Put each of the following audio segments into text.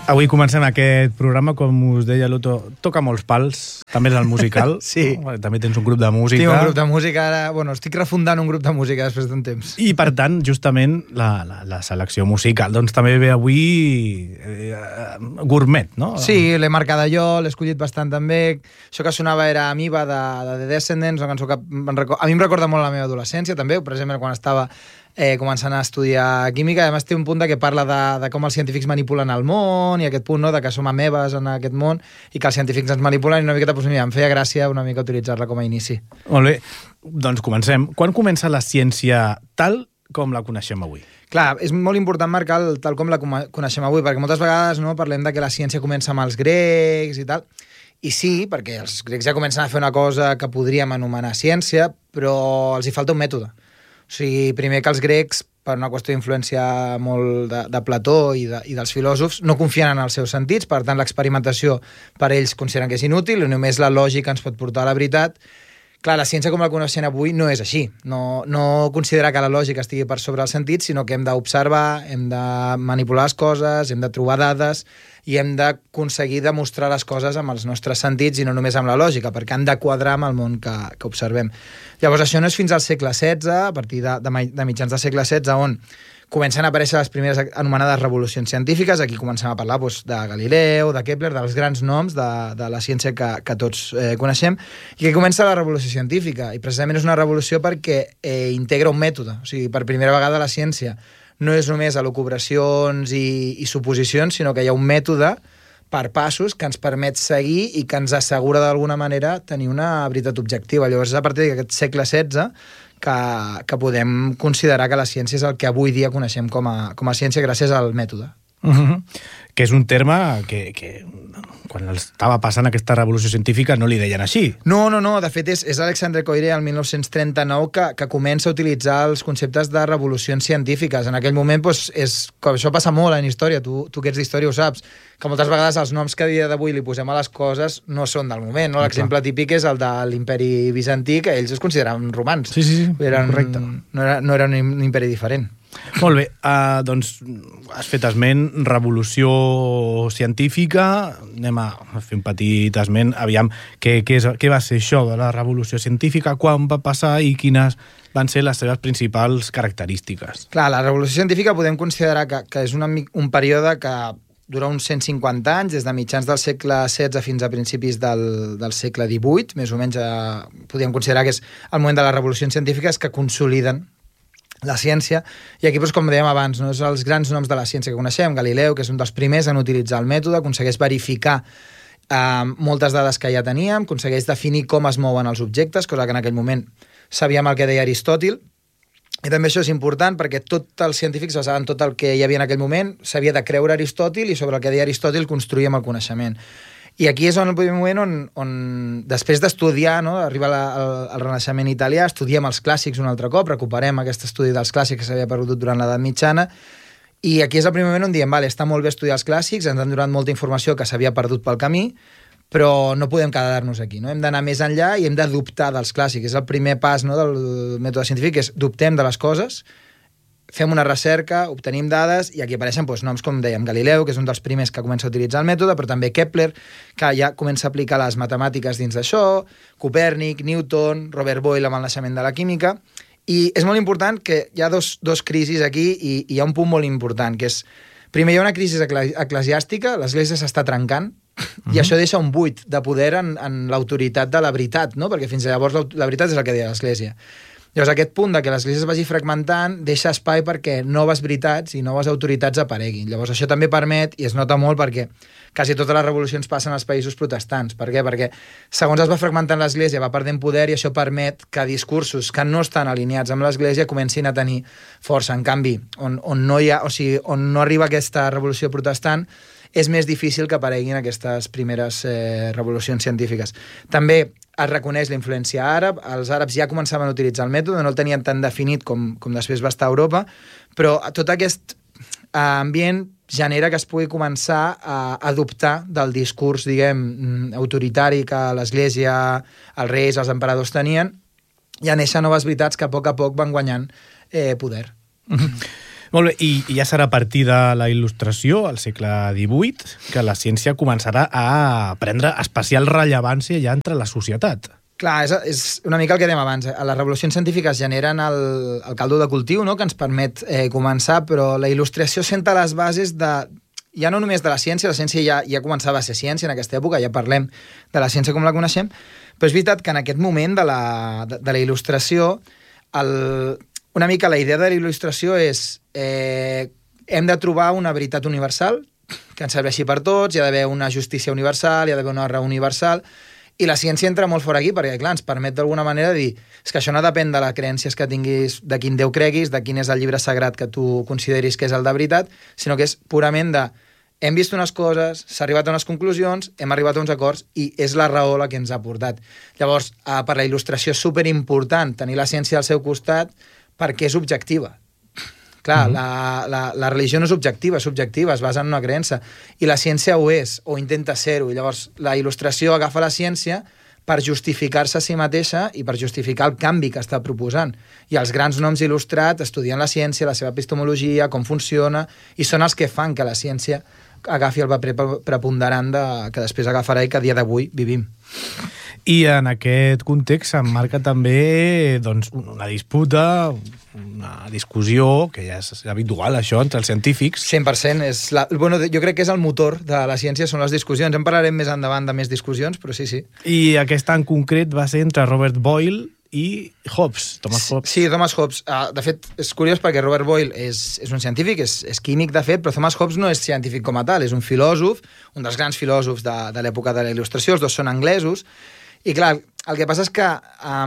Avui comencem aquest programa, com us deia l'Otto, toca molts pals, també és el musical. Sí. També tens un grup de música. Tinc un grup de música, ara, estic refundant un grup de música després d'un temps. I, per tant, justament, la selecció musical, doncs també ve avui gourmet, no? Sí, l'he marcada jo, l'he escollit bastant també. Això que sonava era Amiba de The Descendents, una cançó que a mi em recorda molt la meva adolescència, també, per exemple, quan estava començant a estudiar química. Además té un punt que parla de com els científics manipulen el món i aquest punt, no?, de que som amebes en aquest món i que els científics ens manipulen, i una miqueta, doncs mira, em feia gràcia una mica utilitzar-la com a inici. Molt bé, doncs comencem. Quan comença la ciència tal com la coneixem avui? Clar, és molt important marcar tal com la coneixem avui, perquè moltes vegades, no, parlem de que la ciència comença amb els grecs i tal, i sí, perquè els grecs ja comencen a fer una cosa que podríem anomenar ciència, però els hi falta un mètode. O sigui, primer que els grecs, per una qüestió d'influència molt de Plató i dels filòsofs, no confien en els seus sentits, per tant l'experimentació per ells consideren que és inútil i només la lògica ens pot portar a la veritat. Clar, la ciència com la coneixem avui no és així. No considera que la lògica estigui per sobre els sentits, sinó que hem d'observar, hem de manipular les coses, hem de trobar dades i hem d'aconseguir demostrar les coses amb els nostres sentits i no només amb la lògica, perquè han de quadrar amb el món que observem. Llavors, això no és fins al segle XVI, a partir de mitjans del segle XVI, on comencen a aparèixer les primeres anomenades revolucions científiques. Aquí comencem a parlar de Galileu, de Kepler, dels grans noms de la ciència que tots coneixem, i que comença la revolució científica. I precisament és una revolució perquè integra un mètode. O sigui, per primera vegada la ciència no és només elucubracions i suposicions, sinó que hi ha un mètode per passos que ens permet seguir i que ens assegura d'alguna manera tenir una veritat objectiva. Llavors és a partir d'aquest segle XVI que podem considerar que la ciència és el que avui dia coneixem com a ciència gràcies al mètode. Que és un terme que quan estava passant aquesta revolució científica no li deien així. No. De fet, és Alexandre Koyré, el 1939, que comença a utilitzar els conceptes de revolucions científiques. En aquell moment, això passa molt en història, tu que ets d'història ho saps, que moltes vegades els noms que a dia d'avui li posem a les coses no són del moment. No? L'exemple típic és el de l'imperi bizantí, que ells es consideraven romans. Sí, correcte. No era un imperi diferent. Molt bé, doncs has fet esment, revolució científica, anem a fer un petit esment, aviam, què va ser això de la revolució científica, quan va passar i quines van ser les seves principals característiques? Clar, la revolució científica podem considerar que és un període que dura uns 150 anys, des de mitjans del segle XVI fins a principis del segle XVIII, més o menys podríem considerar que és el moment de les revolucions científiques que consoliden la ciència, i aquí, com dèiem abans, no, és els grans noms de la ciència que coneixem. Galileu, que és un dels primers en utilitzar el mètode, aconsegueix verificar moltes dades que ja teníem, aconsegueix definir com es mouen els objectes, cosa que en aquell moment sabíem el que deia Aristòtil, i també això és important perquè tots els científics basaven tot el que hi havia en aquell moment, s'havia de creure Aristòtil i sobre el que deia Aristòtil construïem el coneixement. I aquí és el primer moment on després d'estudiar, no, arriba el Renaixement italià, estudiem els clàssics un altre cop, recuperem aquest estudi dels clàssics que s'havia perdut durant l'edat mitjana, i aquí és el primer moment on diem, vale, està molt bé estudiar els clàssics, ens han donat molta informació que s'havia perdut pel camí, però no podem quedar-nos aquí, no? Hem d'anar més enllà i hem de dubtar dels clàssics. És el primer pas, no, del mètode científic, és dubtem de les coses, fem una recerca, obtenim dades, i aquí apareixen noms com dèiem Galileu, que és un dels primers que comença a utilitzar el mètode, però també Kepler, que ja comença a aplicar les matemàtiques dins d'això, Copèrnic, Newton, Robert Boyle amb el naixement de la química, i és molt important que hi ha dos crisis aquí, i hi ha un punt molt important, que és, primer hi ha una crisi eclesiàstica, l'Església s'està trencant, i això deixa un buit de poder en l'autoritat de la veritat, no? Perquè fins llavors la veritat és el que deia l'Església. Llavors, aquest punt de que l'Església es vagi fragmentant deixa espai perquè noves veritats i noves autoritats apareguin. Llavors, això també permet, i es nota molt perquè quasi totes les revolucions passen als països protestants. Per què? Perquè segons es va fragmentant l'Església, va perdent poder, i això permet que discursos que no estan alineats amb l'Església comencin a tenir força. En canvi, on no arriba aquesta revolució protestant, és més difícil que apareguin aquestes primeres revolucions científiques. També es reconeix la influència àrab, els àrabs ja començaven a utilitzar el mètode, no el tenien tan definit com després va estar a Europa, però tot aquest ambient genera que es pugui començar a adoptar del discurs, diguem, autoritari que l'Església, els reis, els emperadors tenien, i a néixer noves veritats que a poc van guanyant poder. Molt bé, i ja serà a partir de la il·lustració, al segle XVIII, que la ciència començarà a prendre especial rellevància ja entre la societat. Clar, és una mica el que dèiem abans. Les revolucions científiques generen el caldo de cultiu, no?, que ens permet començar, però la il·lustració senta les bases ja no només de la ciència ja començava a ser ciència en aquesta època, ja parlem de la ciència com la coneixem, però és veritat que en aquest moment de la il·lustració, una mica la idea de la il·lustració és hem de trobar una veritat universal que ens serveixi per tots, hi ha d'haver una justícia universal, hi ha d'haver una raó universal, i la ciència entra molt fort aquí, perquè, clar, ens permet d'alguna manera dir és que això no depèn de les creences que tinguis, de quin Déu creguis, de quin és el llibre sagrat que tu consideris que és el de veritat, sinó que és purament hem vist unes coses, s'ha arribat a unes conclusions, hem arribat a uns acords i és la raó la que ens ha portat. Llavors, per la il·lustració és superimportant tenir la ciència al seu costat perquè és objectiva. Clar, la religió no és objectiva, és subjectiva, es basa en una creença. I la ciència ho és, o intenta ser-ho. I llavors la il·lustració agafa la ciència per justificar-se a si mateixa i per justificar el canvi que està proposant. I els grans noms il·lustrats estudien la ciència, la seva epistemologia, com funciona, i són els que fan que la ciència agafi el paper preponderant que després agafarà i que a dia d'avui vivim. I en aquest context s'emmarca també doncs, una disputa, una discussió, que ja és habitual això entre els científics. 100%. Jo crec que és el motor de la ciència, són les discussions. En parlarem més endavant de més discussions, però sí. I aquesta en concret va ser entre Robert Boyle i Hobbes, Thomas Hobbes. Sí, Thomas Hobbes. De fet, és curiós perquè Robert Boyle és un científic, és químic, de fet, però Thomas Hobbes no és científic com a tal, és un filòsof, un dels grans filòsofs de l'època de la Il·lustració, els dos són anglesos, i clar, el que passa és que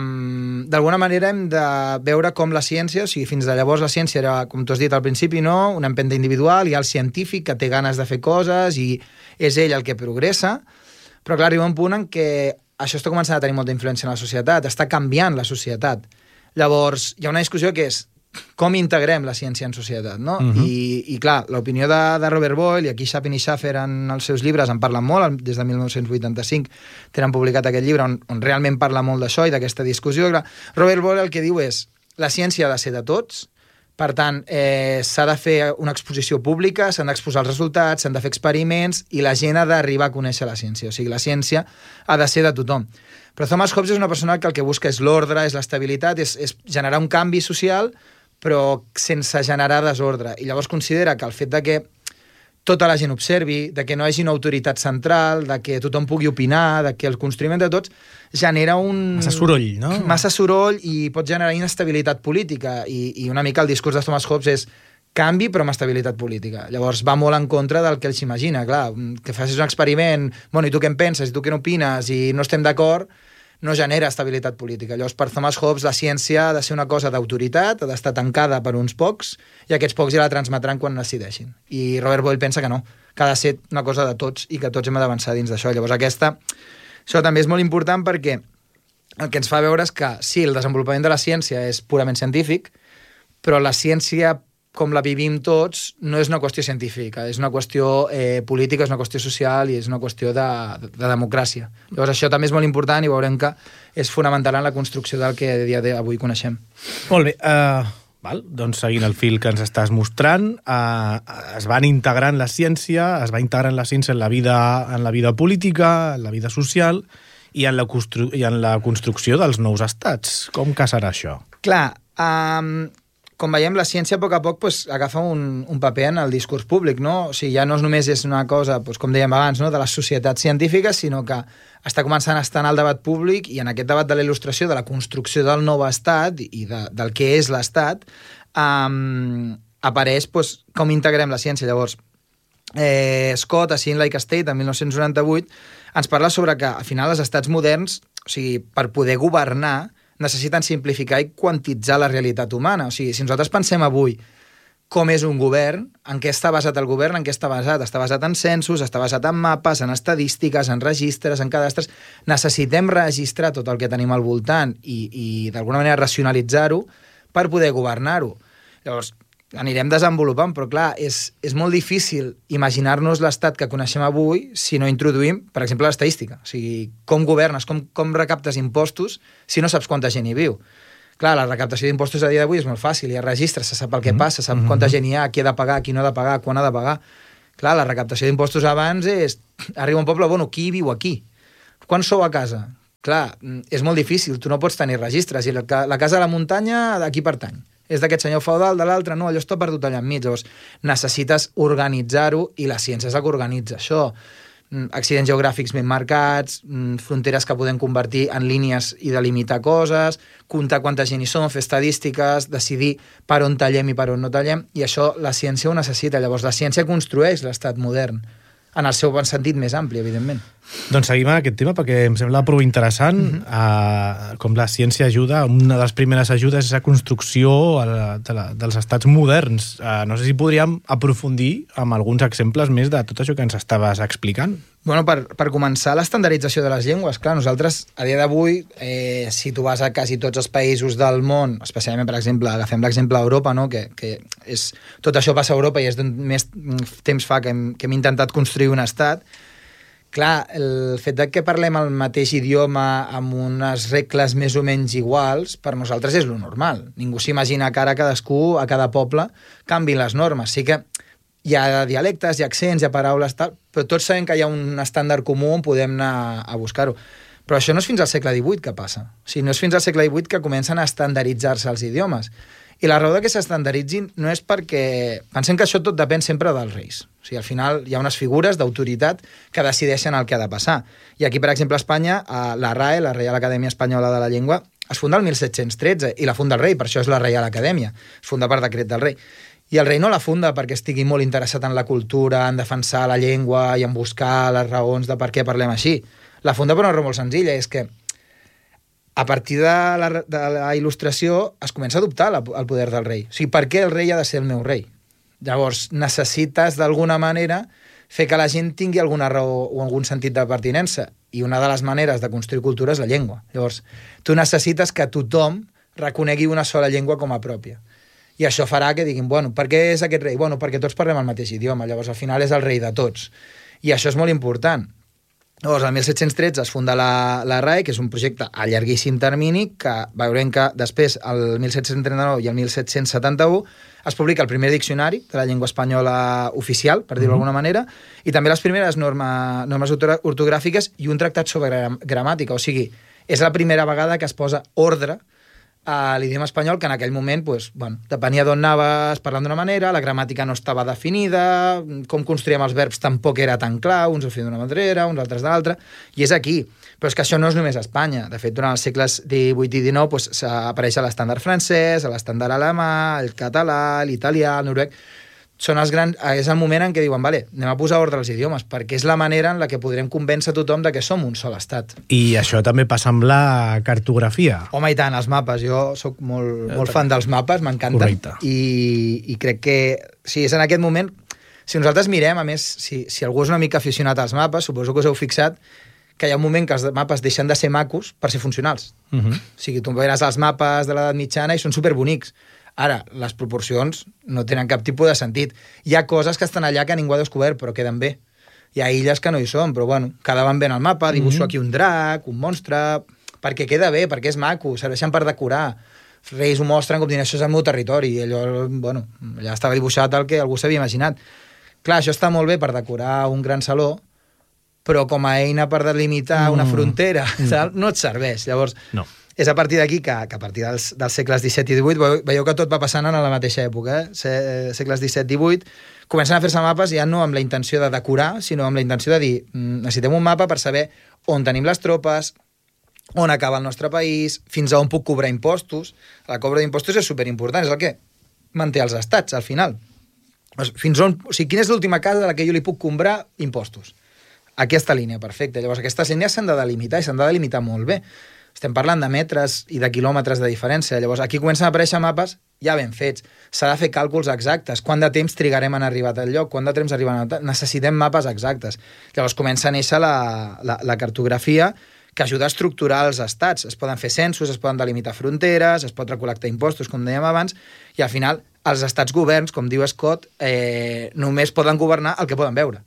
d'alguna manera hem de veure com la ciència, o sigui, fins de llavors la ciència era, com tu has dit al principi, no? Una empenta individual, hi ha el científic que té ganes de fer coses i és ell el que progressa, però clar, arriba un punt en què això està començant a tenir molta influència en la societat, està canviant la societat. Llavors, hi ha una discussió que és com integrem la ciència en societat, no? I clar, l'opinió de Robert Boyle, i aquí Chapin i Schaffer en els seus llibres en parlen molt, des de 1985 tenen publicat aquest llibre on realment parla molt d'això i d'aquesta discussió. Clar, Robert Boyle el que diu és la ciència ha de ser de tots, per tant, s'ha de fer una exposició pública, s'han d'exposar els resultats, s'han de fer experiments i la gent ha d'arribar a conèixer la ciència. O sigui, la ciència ha de ser de tothom. Però Thomas Hobbes és una persona que el que busca és l'ordre, és l'estabilitat, és generar un canvi social, però sense generar desordre. I llavors considera que el fet de que tota la gent observi, de que no hi hagi una autoritat central, de que tothom pugui opinar, de que el construïment de tots genera Massa soroll, no? Massa soroll i pot generar inestabilitat política. I una mica el discurs de Thomas Hobbes és canvi però amb estabilitat política. Llavors va molt en contra del que ell s'imagina. Clar, que facis un experiment, bueno, i tu què en penses, i tu què n'opines, i no estem d'acord, no genera estabilitat política. Llavors, per Thomas Hobbes, la ciència ha de ser una cosa d'autoritat, ha d'estar tancada per uns pocs, i aquests pocs ja la transmetran quan decideixin. I Robert Boyle pensa que no, que ha de ser una cosa de tots i que tots hem d'avançar dins d'això. Llavors, això també és molt important perquè el que ens fa veure és que, sí, el desenvolupament de la ciència és purament científic, però la ciència com la vivim tots, no és una qüestió científica, és una qüestió política, és una qüestió social i és una qüestió de democràcia. Llavors això també és molt important i veurem que és fonamental en la construcció del que a dia d'avui coneixem. Molt bé, doncs seguint el fil que ens estàs mostrant, es van integrant la ciència, es va integrant la ciència en la vida política, en la vida social i en la construcció dels nous estats. Com que serà això? Clar, com veiem, la ciència a poc agafa un paper en el discurs públic, no? O sigui, ja no només és una cosa, com dèiem abans, no? De les societats científiques, sinó que està començant a estar en el debat públic i en aquest debat de la il·lustració, de la construcció del nou estat i del que és l'estat, apareix com integrem la ciència. Llavors, Scott, a Sin Like a State, en 1998, ens parla sobre que, al final, els estats moderns, o sigui, per poder governar, necessiten simplificar i quantitzar la realitat humana. O sigui, si nosaltres pensem avui com és un govern, en què està basat el govern, en què està basat? Està basat en censos, està basat en mapes, en estadístiques, en registres, en cadastres. Necessitem registrar tot el que tenim al voltant i d'alguna manera racionalitzar-ho per poder governar-ho. Llavors, anirem desenvolupant, però clar, és molt difícil imaginar-nos l'estat que coneixem avui si no introduïm, per exemple, l'estadística. O sigui, com governes, com recaptes impostos si no saps quanta gent hi viu. Clar, la recaptació d'impostos a dia d'avui és molt fàcil, hi ha registres, se sap el que passa, se sap quanta gent hi ha, qui ha de pagar, qui no ha de pagar, quan ha de pagar. Clar, la recaptació d'impostos abans és... Arriba un poble, bueno, qui viu aquí? Quan sou a casa? Clar, és molt difícil, tu no pots tenir registres, i la casa a la muntanya d'aquí pertany. És d'aquest senyor feudal, de l'altre, no, allò està perdut allà enmig. Llavors, necessites organitzar-ho i la ciència és la que organitza això. Accidents geogràfics ben marcats, fronteres que podem convertir en línies i delimitar coses, comptar quanta gent hi som, fer estadístiques, decidir per on tallem i per on no tallem, i això la ciència ho necessita. Llavors, la ciència construeix l'estat modern, en el seu bon sentit més ampli, evidentment. Doncs seguim en aquest tema perquè em sembla prou interessant com la ciència ajuda. Una de les primeres ajudes és la construcció dels estats moderns. No sé si podríem aprofundir amb alguns exemples més de tot això que ens estaves explicant. Bueno, per començar, l'estandardització de les llengües. Clar, nosaltres, a dia d'avui, si tu vas a quasi tots els països del món, especialment, per exemple, agafem l'exemple d'Europa, no? que és, tot això passa a Europa i és d'on més temps fa que hem intentat construir un estat. Clar, el fet de que parlem el mateix idioma amb unes regles més o menys iguals, per nosaltres és lo normal. Ningú s'imagina que ara cadascú, a cada poble, canviïn les normes. Sí que hi ha dialectes, hi ha accents, hi ha paraules, tal, però tots sabem que hi ha un estàndard comú on podem anar a buscar-ho. Però això no és fins al segle XVIII que passa. O sigui, no és fins al segle XVIII que comencen a estandarditzar-se els idiomes. I la raó de que s'estandarditzin no és perquè... Pensem que això tot depèn sempre dels reis. O sigui, al final hi ha unes figures d'autoritat que decideixen el que ha de passar. I aquí, per exemple, a Espanya, la RAE, la Reial Acadèmia Espanyola de la Llengua, es funda el 1713, i la funda el rei, per això és la Reial Acadèmia. Es funda per decret del rei. I el rei no la funda perquè estigui molt interessat en la cultura, en defensar la llengua i en buscar les raons de per què parlem així. La funda per una raó molt senzilla, és que a partir de la il·lustració es comença a adoptar el poder del rei. O sigui, per què el rei ha de ser el meu rei? Llavors, necessites d'alguna manera fer que la gent tingui alguna raó o algun sentit de pertinença. I una de les maneres de construir cultura és la llengua. Llavors, tu necessites que tothom reconegui una sola llengua com a pròpia. I això farà que diguin, bueno, per què és aquest rei? Bueno, perquè tots parlem el mateix idioma, llavors al final és el rei de tots. I això és molt important. Llavors, el 1713 es funda la RAE, que és un projecte a llarguíssim termini, que veurem que després, el 1739 i el 1771, es publica el primer diccionari de la llengua espanyola oficial, per dir-ho d'alguna manera, i també les primeres normes ortogràfiques i un tractat sobre gramàtica. O sigui, és la primera vegada que es posa ordre a l'idioma espanyol, que en aquell moment depenia d'on anaves parlant d'una manera, la gramàtica no estava definida, com construíem els verbs tampoc era tan clar, uns ho feien d'una manera, uns altres de l'altra, i és aquí. Però és que això no és només a Espanya. De fet, durant els segles XVIII i XIX apareix l'estàndard francès, l'estàndard alemà, el català, l'italià, el noruec. És el moment en què diuen, vale, anem a posar ordre als idiomes, perquè és la manera en la que podrem convèncer tothom de que som un sol estat. I això també passa amb la cartografia. Home, i tant, els mapes. Jo sóc molt fan dels mapes, m'encanten. Correcte. I crec que, si és en aquest moment, si nosaltres mirem, a més, si algú és una mica aficionat als mapes, suposo que us heu fixat que hi ha un moment que els mapes deixen de ser macos per ser funcionals. O sigui, tu veuràs els mapes de l'edat mitjana i són superbonics. Ara, les proporcions no tenen cap tipus de sentit. Hi ha coses que estan allà que ningú ha descobert, però queden bé. Hi ha illes que no hi són, però bueno, quedaven bé en el mapa, dibuixo aquí un drac, un monstre, perquè queda bé, perquè és maco, serveixen per decorar. Els reis ho mostren com dient, això és el meu territori, i allò, bueno, allà estava dibuixat el que algú s'havia imaginat. Clar, això està molt bé per decorar un gran saló, però com a eina per delimitar una frontera, no et serveix. Llavors, no. És a partir d'aquí que a partir dels segles XVII i XVIII, veieu que tot va passant en la mateixa època, segles XVII i XVIII, comencen a fer-se mapes ja no amb la intenció de decorar, sinó amb la intenció de dir, necessitem un mapa per saber on tenim les tropes, on acaba el nostre país, fins a on puc cobrar impostos. La cobra d'impostos és superimportant, és el que manté els estats, al final. Fins on, o sigui, quina és l'última casa de la que jo li puc cobrar impostos? Aquesta línia, perfecte. Llavors, aquestes línies s'han de delimitar, i s'han de delimitar molt bé. Estem parlant de metres i de quilòmetres de diferència. Llavors, aquí comencen a aparèixer mapes ja ben fets. S'ha de fer càlculs exactes. Quant de temps trigarem en arribar a tal lloc? Quant de temps arribarem a tal... Necessitem mapes exactes. Llavors, comença a néixer la cartografia, que ajuda a estructurar els estats. Es poden fer censos, es poden delimitar fronteres, es pot recol·lectar impostos, com dèiem abans, i al final els estats governs, com diu Scott, només poden governar el que poden veure.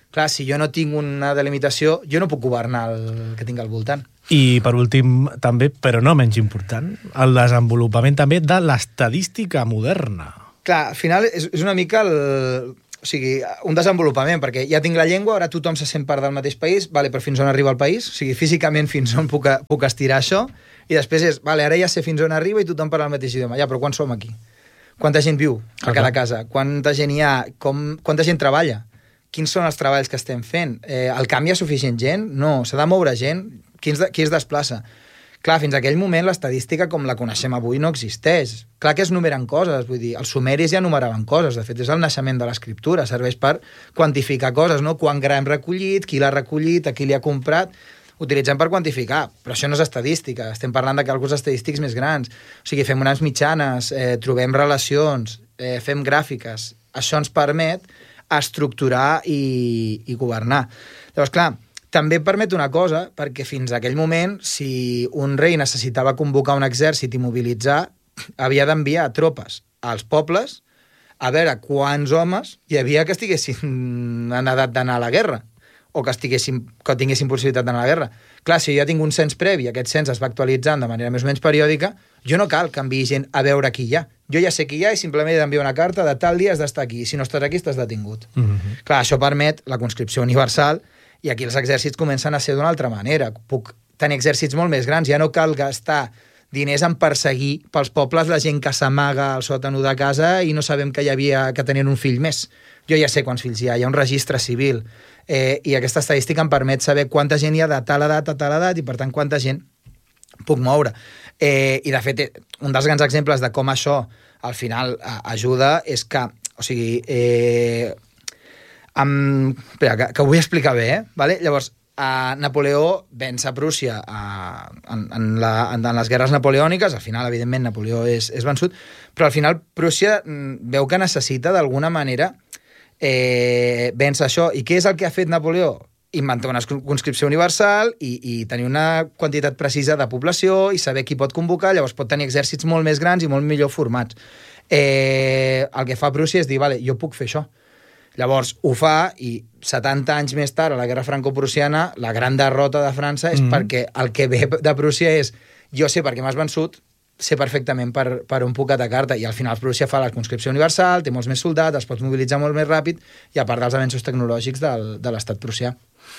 Clar, si jo no tinc una delimitació, jo no puc governar el que tinc al voltant. I, per últim, també, però no menys important, el desenvolupament també de l'estadística moderna. Clar, al final és una mica o sigui, un desenvolupament, perquè ja tinc la llengua, ara tothom se sent part del mateix país, vale, però fins on arriba el país? O sigui, físicament fins on puc estirar això? I després és, vale, ara ja sé fins on arriba i tothom parla el mateix idioma. Ja, però quan som aquí? Quanta gent viu a cada casa? Quanta gent hi ha? Quanta gent treballa? Quins són els treballs que estem fent? El canvi hi ha suficient gent? No, s'ha de moure gent? Qui es desplaça? Clar, fins a aquell moment l'estadística com la coneixem avui no existeix. Clar que es numeren coses, vull dir, els sumeris ja numeraven coses, de fet és el naixement de l'escriptura, serveix per quantificar coses, no? Quant gra hem recollit, qui l'ha recollit, a qui li ha comprat, utilitzem per quantificar, però això no és estadística, estem parlant de càlculs estadístics més grans, o sigui, fem unes mitjanes, trobem relacions, fem gràfiques, això ens permet estructurar i governar. Llavors, clar, també permet una cosa, perquè fins a aquell moment, si un rei necessitava convocar un exèrcit i mobilitzar, havia d'enviar tropes als pobles a veure quants homes hi havia que estiguessin en edat d'anar a la guerra o que tinguessin possibilitat d'anar a la guerra. Clar, si jo ja tinc un cens previ, aquest cens es va actualitzant de manera més o menys periòdica, jo no cal que enviï gent a veure qui hi ha. Jo ja sé qui hi ha i simplement he d'enviar una carta de tal dia has d'estar aquí. Si no estàs aquí, estàs detingut. Clar, això permet la conscripció universal i aquí els exèrcits comencen a ser d'una altra manera. Puc tenir exèrcits molt més grans. Ja no cal gastar diners en perseguir pels pobles la gent que s'amaga al sòtano de casa i no sabem que tenien un fill més. Jo ja sé quants fills hi ha un registre civil. I aquesta estadística em permet saber quanta gent hi ha de tal edat a tal edat i, per tant, quanta gent puc moure. I, de fet, un dels grans exemples de com això al final ajuda és que, o sigui, espera, que ho vull explicar bé, vale? Llavors, Napoleó venç a Prússia en les guerres napoleòniques, al final, evidentment, Napoleó és vençut, però al final Prússia veu que necessita, d'alguna manera, vèncer això. I què és el que ha fet Napoleó? Inventar una conscripció universal i tenir una quantitat precisa de població i saber qui pot convocar, llavors pot tenir exèrcits molt més grans i molt millor formats. El que fa Prússia és dir, vale, jo puc fer això. Llavors ho fa i 70 anys més tard, a la guerra franco-prussiana, la gran derrota de França és perquè el que ve de Prússia és jo sé per què m'has vençut, sé perfectament per on puc atacar-te, i al final Prússia fa la conscripció universal, té molts més soldats, els pots mobilitzar molt més ràpid, i a part dels avenços tecnològics de l'estat prussià.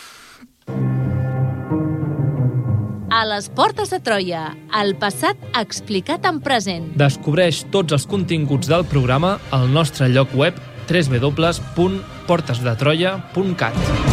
A les portes de Troia, el passat explicat en present. Descobreix tots els continguts del programa al nostre lloc web www.portesdetroia.cat.